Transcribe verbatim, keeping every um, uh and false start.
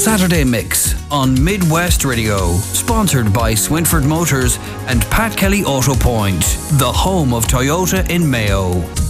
Saturday Mix on Midwest Radio, sponsored by Swinford Motors and Pat Kelly Auto Point, the home of Toyota in Mayo.